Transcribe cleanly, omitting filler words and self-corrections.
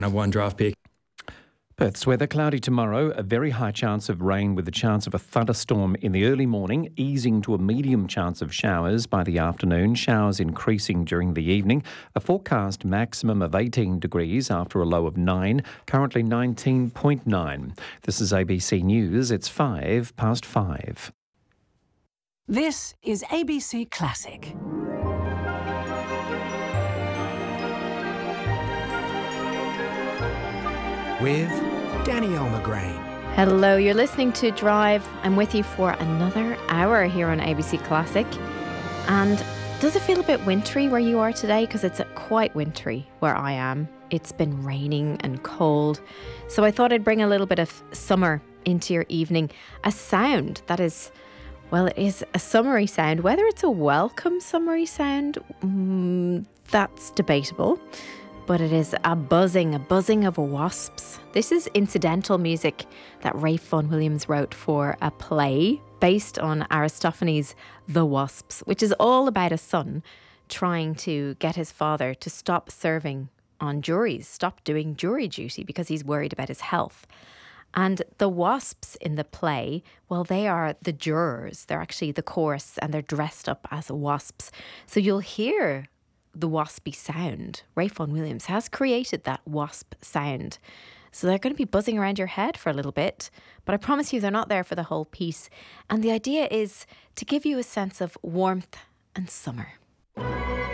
Number one draft pick. Perth's weather cloudy tomorrow, a very high chance of rain with a chance of a thunderstorm in the early morning, easing to a medium chance of showers by the afternoon, showers increasing during the evening. A forecast maximum of 18 degrees after a low of 9, currently 19.9. This is ABC News, it's 5:05. This is ABC Classic. With Danielle McGrain. Hello, you're listening to Drive. I'm with you for another hour here on ABC Classic. And does it feel a bit wintry where you are today? Because it's quite wintry where I am. It's been raining and cold. So I thought I'd bring a little bit of summer into your evening. A sound that is, well, it is a summery sound. Whether it's a welcome summery sound, that's debatable. But it is a buzzing of wasps. This is incidental music that Ralph Vaughan Williams wrote for a play based on Aristophanes' The Wasps, which is all about a son trying to get his father to stop serving on juries, stop doing jury duty because he's worried about his health. And the wasps in the play, well, they are the jurors. They're actually the chorus and they're dressed up as wasps. So you'll hear the waspy sound. Ralph Vaughan Williams has created that wasp sound. So they're going to be buzzing around your head for a little bit, but I promise you they're not there for the whole piece. And the idea is to give you a sense of warmth and summer.